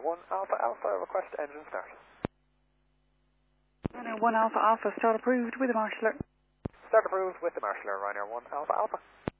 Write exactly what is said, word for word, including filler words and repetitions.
Ryanair one Alpha Alpha, request engine start. Ryanair one Alpha Alpha, start approved with the marshaller. Start approved with the marshaller, Ryanair one Alpha Alpha.